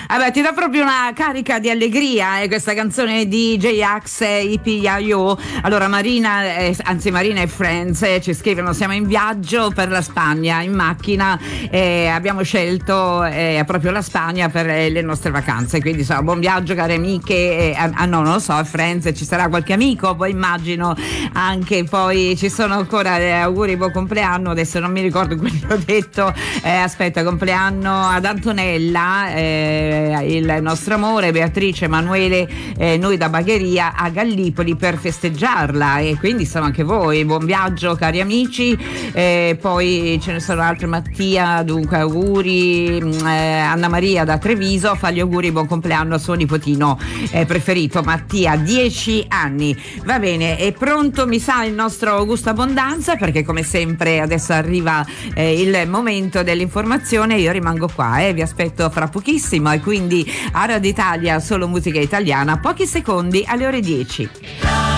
Vabbè, ti dà proprio una carica di allegria, questa canzone di J-Ax e EPIO. Allora Marina e Friends ci scrivono: siamo in viaggio per la Spagna in macchina, abbiamo scelto proprio la Spagna per le nostre vacanze, quindi buon viaggio cari amiche. No, non lo so, Friends ci sarà qualche amico, poi immagino anche, poi ci sono ancora auguri, buon compleanno, adesso non mi ricordo quelli che ho detto, aspetta, compleanno ad Antonella, il nostro amore, Beatrice, Emanuele, noi da Bagheria a Gallipoli per festeggiarla, e quindi sono anche voi, buon viaggio cari amici. Poi ce ne sono altri, Mattia, dunque auguri, Anna Maria da Treviso fa gli auguri, buon compleanno al suo nipotino preferito Mattia, 10 anni. Va bene, è pronto mi sa il nostro Augusto Abbondanza, perché come sempre adesso arriva il momento dell'informazione. Io rimango qua, vi aspetto fra pochissimo, e quindi a Radio Italia solo musica italiana, pochi secondi alle ore 10.